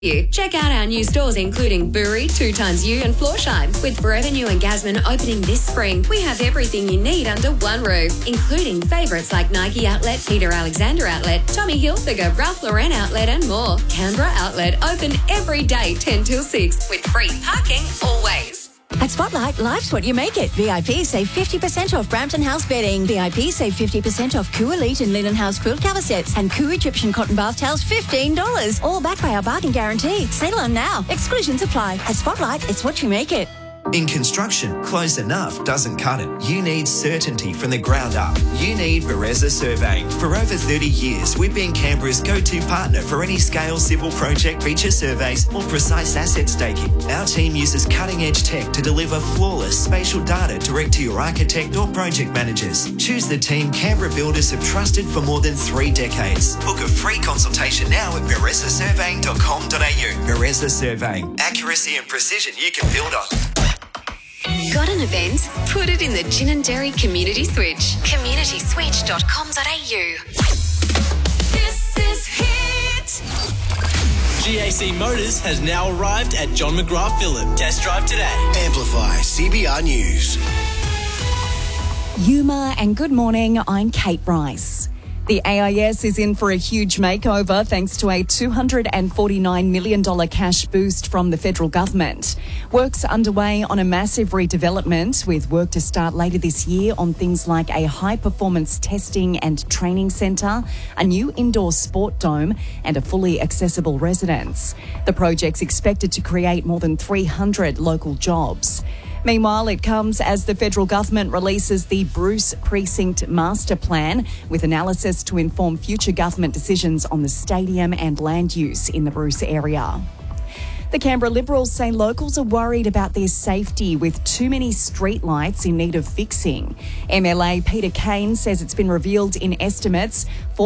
Check out our new stores including Bury, 2XU and Florsheim. With Forever New and Gasman opening this spring, we have everything you need under one roof, including favourites like Nike Outlet, Peter Alexander Outlet, Tommy Hilfiger, Ralph Lauren Outlet and more. Canberra Outlet open every day 10 till 6 with free parking always. At Spotlight, life's what you make it. VIP save 50% off Brampton House bedding. VIP save 50% off Coo Elite and Linen House quilt cover sets. And Coo Egyptian cotton bath towels, $15. All backed by our bargain guarantee. Sale on now. Exclusions apply. At Spotlight, it's what you make it. In construction, close enough doesn't cut it. You need certainty from the ground up. You need Bereza Surveying. For over 30 years, we've been Canberra's go-to partner for any scale civil project feature surveys or precise asset staking. Our team uses cutting-edge tech to deliver flawless spatial data direct to your architect or project managers. Choose the team Canberra builders have trusted for more than 3 decades. Book a free consultation now at berezasurveying.com.au. Bereza Surveying. Accuracy and precision you can build on. Got an event? Put it in the Ginninderry Community Switch. communityswitch.com.au. This is Hit. GAC Motors has now arrived at John McGrath Phillip. Test drive today. Amplify CBR News. Yuma and good morning, I'm Kate Bryce. The AIS is in for a huge makeover thanks to a $249 million cash boost from the federal government. Work's underway on a massive redevelopment with work to start later this year on things like a high-performance testing and training centre, a new indoor sport dome and a fully accessible residence. The project's expected to create more than 300 local jobs. Meanwhile, it comes as the federal government releases the Bruce Precinct Master Plan with analysis to inform future government decisions on the stadium and land use in the Bruce area. The Canberra Liberals say locals are worried about their safety with too many streetlights in need of fixing. MLA Peter Kane says it's been revealed in estimates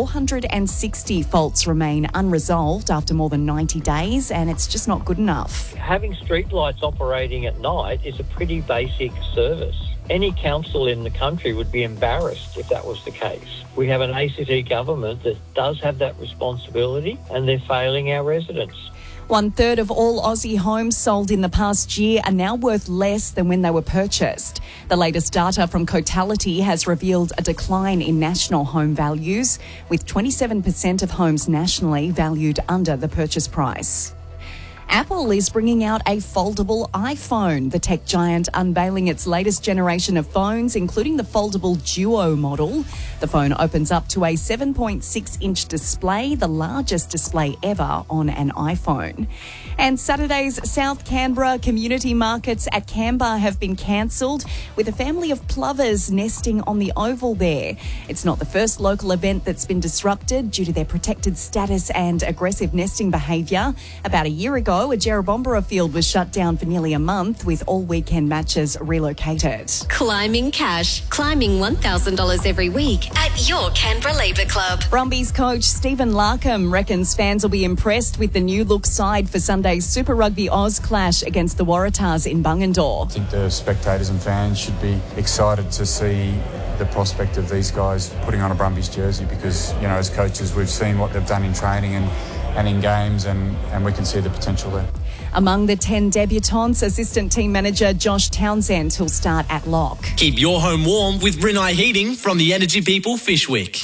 460 faults remain unresolved after more than 90 days, and it's just not good enough. Having streetlights operating at night is a pretty basic service. Any council in the country would be embarrassed if that was the case. We have an ACT government that does have that responsibility, and they're failing our residents. 1/3 of all Aussie homes sold in the past year are now worth less than when they were purchased. The latest data from Cotality has revealed a decline in national home values, with 27% of homes nationally valued under the purchase price. Apple is bringing out a foldable iPhone, the tech giant unveiling its latest generation of phones, including the foldable Duo model. The phone opens up to a 7.6-inch display, the largest display ever on an iPhone. And Saturday's South Canberra community markets at Canberra have been cancelled, with a family of plovers nesting on the oval there. It's not the first local event that's been disrupted due to their protected status and aggressive nesting behaviour. About a year ago, a Jerrabomberra field was shut down for nearly a month, with all weekend matches relocated. Climbing cash. Climbing $1,000 every week at your Canberra Labour Club. Brumbies coach Stephen Larkham reckons fans will be impressed with the new look side for Sunday's Super Rugby Oz clash against the Waratahs in Bungendore. I think the spectators and fans should be excited to see the prospect of these guys putting on a Brumbies jersey because, you know, as coaches we've seen what they've done in training and in games and we can see the potential there. Among the 10 debutants, assistant team manager Josh Townsend will start at lock. Keep your home warm with Rinnai Heating from the Energy People Fishwick.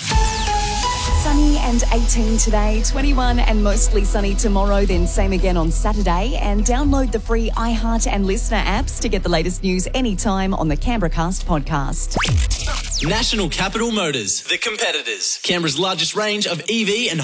Sunny and 18 today, 21 and mostly sunny tomorrow, then same again on Saturday. And download the free iHeart and Listener apps to get the latest news anytime on the Canberra Cast podcast. National Capital Motors, the competitors. Canberra's largest range of EV and